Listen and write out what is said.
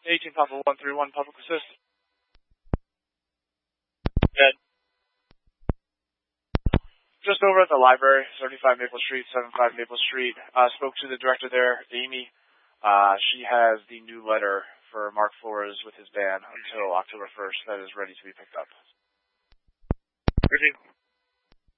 18 Papa 131, Public Assist. Good. Just over at the library, 35 Maple Street, 75 Maple Street. Spoke to the director there, Amy. She has the new letter for Mark Flores with his band until October 1st that is ready to be picked up.